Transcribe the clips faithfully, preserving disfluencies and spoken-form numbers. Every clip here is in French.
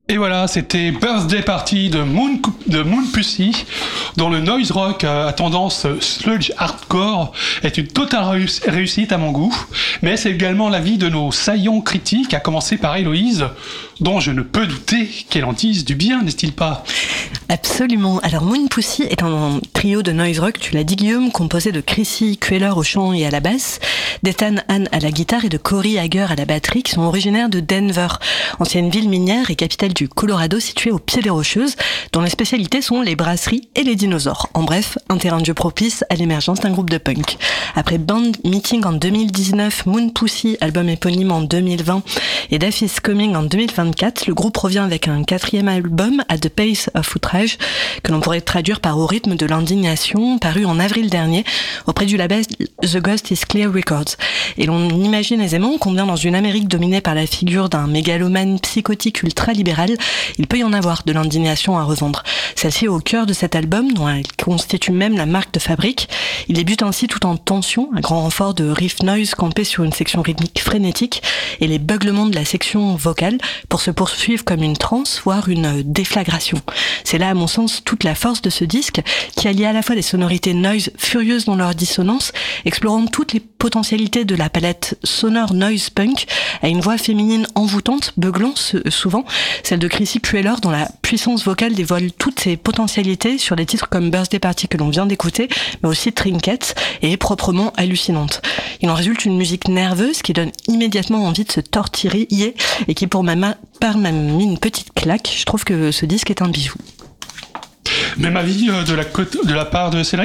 Et voilà, c'était Birthday Party de Moon, de Moon Pussy, dont le noise rock à tendance sludge hardcore est une totale réussite à mon goût, mais c'est également l'avis de nos saillants critiques, à commencer par Héloïse, dont je ne peux douter qu'elle en dise du bien, n'est-il pas ? Absolument. Alors Moon Pussy est un trio de noise rock, tu l'as dit Guillaume, composé de Chrissy Queller au chant et à la basse, d'Ethan Hahn à la guitare et de Corey Hager à la batterie, qui sont originaires de Denver, ancienne ville minière et capitale du Colorado située au pied des Rocheuses, dont les spécialités sont les brasseries et les dinosaures. En bref, un terrain de jeu propice à l'émergence d'un groupe de punk. Après Band Meeting en deux mille dix-neuf, Moon Pussy, album éponyme en deux mille vingt et Death is Coming en deux mille vingt-quatre, le groupe revient avec un quatrième album, At the Pace of Outrage, que l'on pourrait traduire par Au rythme de l'indignation, paru en avril dernier auprès du label The Ghost is Clear Records. Et l'on imagine aisément combien dans une Amérique dominée par la figure d'un mégalomane psychotique ultra-libéral, il peut y en avoir de l'indignation à revendre. Celle-ci est au cœur de cet album, dont elle constitue même la marque de fabrique. Il débute ainsi tout en tension, un grand renfort de riff noise campé sur une section rythmique frénétique et les beuglements de la section vocale pour se poursuivre comme une transe, voire une déflagration. C'est là, à mon sens, toute la force de ce disque, qui allie à la fois des sonorités noise furieuses dans leur dissonance, explorant toutes les potentialités de la palette sonore noise punk, à une voix féminine envoûtante, beuglant souvent, celle de Chrissy Queller, dont la puissance vocale dévoile toutes ses potentialités sur des titres comme Birthday Party que l'on vient d'écouter, mais aussi Trinkets, et est proprement hallucinante. Il en résulte une musique nerveuse qui donne immédiatement envie de se tortiller et qui pour ma part m'a mis une petite claque. Je trouve que ce disque est un bijou. Même avis de la, côte, de la part de Cédric ?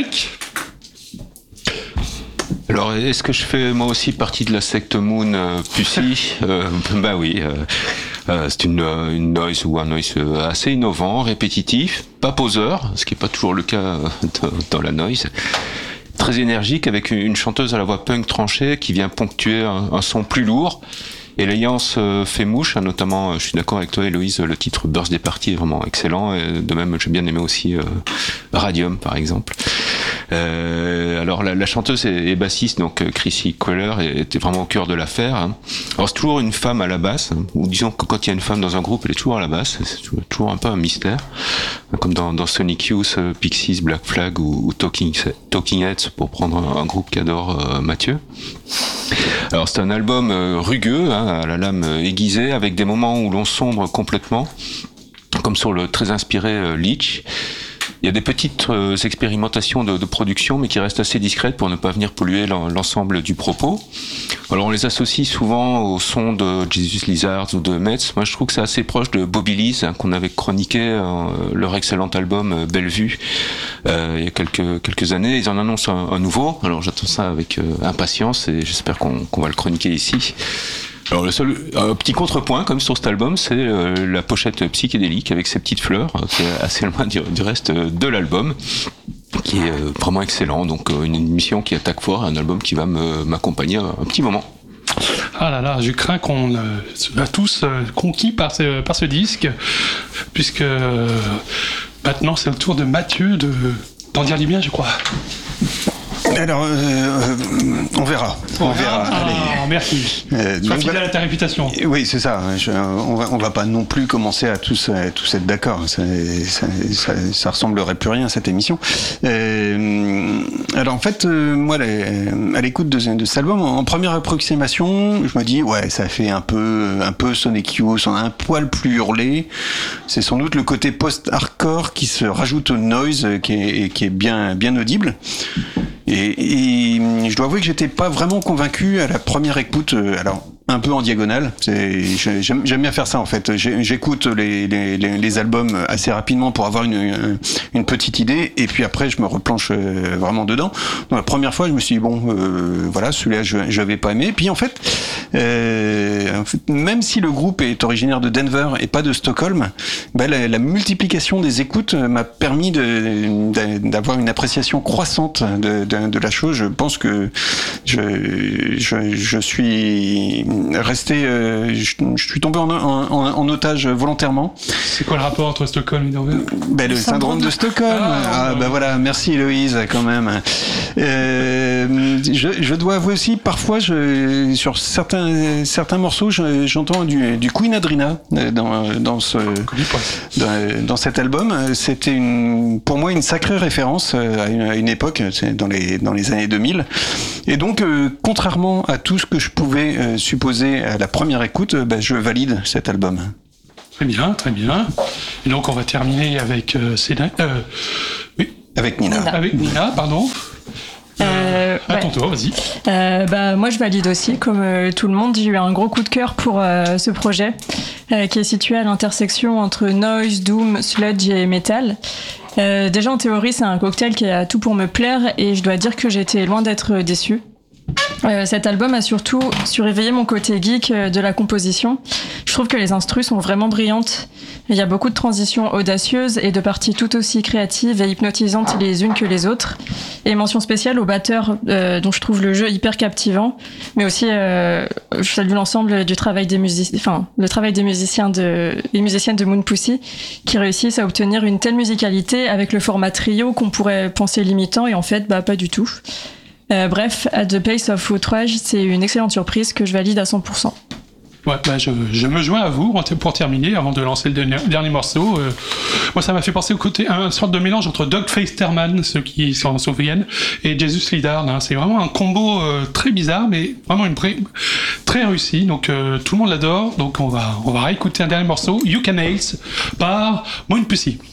Alors, est-ce que je fais moi aussi partie de la secte Moon euh, Pussy ? euh, Bah oui, euh, euh, c'est une, une noise ou un noise assez innovant, répétitif, pas poseur, ce qui n'est pas toujours le cas dans la noise. Très énergique, avec une chanteuse à la voix punk tranchée qui vient ponctuer un, un son plus lourd. Et l'alliance fait mouche, hein, notamment, je suis d'accord avec toi Héloïse, le titre Birthday Party est vraiment excellent, et de même j'ai bien aimé aussi euh, Radium par exemple. Euh, alors la, la chanteuse et, et bassiste, donc Chrissy Queller, était vraiment au cœur de l'affaire. Hein. Alors c'est toujours une femme à la basse, hein, ou disons que quand il y a une femme dans un groupe, elle est toujours à la basse, c'est toujours un peu un mystère, comme dans, dans Sonic Youth, Pixies, Black Flag ou, ou Talking, Talking Heads, pour prendre un, un groupe qu'adore euh, Mathieu. Alors c'est un album euh, rugueux, hein, à la lame aiguisée, avec des moments où l'on sombre complètement, comme sur le très inspiré euh, Leech. Il y a des petites euh, expérimentations de, de production, mais qui restent assez discrètes pour ne pas venir polluer l'ensemble du propos. Alors on les associe souvent au son de Jesus Lizards ou de Metz. Moi je trouve que c'est assez proche de Bobby Lee's, hein, qu'on avait chroniqué euh, leur excellent album euh, Bellevue euh, il y a quelques quelques années. Ils en annoncent un, un nouveau. Alors j'attends ça avec euh, impatience et j'espère qu'on qu'on va le chroniquer ici. Alors le seul un petit contrepoint comme sur cet album, c'est euh, la pochette psychédélique avec ses petites fleurs, euh, qui est assez loin du, du reste de l'album, qui est euh, vraiment excellent. Donc euh, une émission qui attaque fort, un album qui va me, m'accompagner un, un petit moment. Ah là là, je crains qu'on euh, soit tous euh, conquis par ce, par ce disque, puisque euh, maintenant c'est le tour de Mathieu de, d'en dire du bien, je crois. Alors, euh, on verra. On verra. Ah, Allez. merci. Euh, Sois donc, fidèle à ta réputation. Oui, c'est ça. Je, on va, on va pas non plus commencer à tous, à tous être d'accord. Ça, ça, ça, ça ressemblerait plus rien à cette émission. Euh, alors en fait, euh, moi, à l'écoute de, de cet album, en première approximation, je me dis, ouais, ça fait un peu, un peu Sonic Youth, on a un poil plus hurlé. C'est sans doute le côté post-hardcore qui se rajoute au noise, qui est, qui est bien, bien audible. Et, et je dois avouer que j'étais pas vraiment convaincu à la première écoute. Alors un peu en diagonale. C'est, j'aime, j'aime bien faire ça en fait. J'écoute les, les, les albums assez rapidement pour avoir une, une petite idée, et puis après je me replanche vraiment dedans. Donc la première fois, je me suis dit bon, euh, voilà, celui-là je j'avais pas aimé. Puis en fait, euh, en fait, même si le groupe est originaire de Denver et pas de Stockholm, bah, la, la multiplication des écoutes m'a permis de, de, d'avoir une appréciation croissante de, de, de la chose. Je pense que je, je, je suis resté, euh, je, je suis tombé en, en, en otage volontairement. C'est quoi le rapport entre Stockholm et Norvège? Ben, le, le syndrome, syndrome de Stockholm. Ah, ah ben voilà, merci Héloïse quand même. Euh, je, je dois avouer aussi, parfois, je, sur certains certains morceaux, je, j'entends du, du Queen Adrina dans dans ce dans, dans cet album. C'était une, pour moi, une sacrée référence à une, à une époque, c'est dans les dans les années deux mille. Et donc, euh, contrairement à tout ce que je pouvais euh, supposer à la première écoute, euh, ben, je valide cet album. Très bien, très bien. Et donc, on va terminer avec euh, Céline. Euh, oui. Avec Nina. Nina. Avec Nina, pardon. Euh, à ton tour, vas-y. Euh, bah, moi, je valide aussi, comme euh, tout le monde. J'ai eu un gros coup de cœur pour euh, ce projet, euh, qui est situé à l'intersection entre noise, doom, sludge et metal. Euh, déjà, en théorie, c'est un cocktail qui a tout pour me plaire, et je dois dire que j'étais loin d'être déçue. Euh, cet album a surtout surveillé mon côté geek euh, de la composition. Je trouve que les instrus sont vraiment brillantes. Il y a beaucoup de transitions audacieuses et de parties tout aussi créatives et hypnotisantes les unes que les autres. Et mention spéciale au batteur, euh, dont je trouve le jeu hyper captivant. Mais aussi, euh, je salue l'ensemble du travail des musiciens, enfin, le travail des musiciens de, des musiciennes de Moon Pussy, qui réussissent à obtenir une telle musicalité avec le format trio qu'on pourrait penser limitant, et en fait, bah, pas du tout. Euh, bref, At the Pace of Outrage, c'est une excellente surprise que je valide à cent pour cent. Ouais, bah je, je me joins à vous pour terminer, avant de lancer le dernier, dernier morceau. Euh, moi, ça m'a fait penser au côté, à une sorte de mélange entre Doug Feisterman, ceux qui s'en souviennent, et Jesus Lillard. Hein. C'est vraiment un combo euh, très bizarre, mais vraiment une pré- très réussi. Donc, euh, tout le monde l'adore. Donc, on va, on va réécouter un dernier morceau, You Can Ace, par Moon Pussy.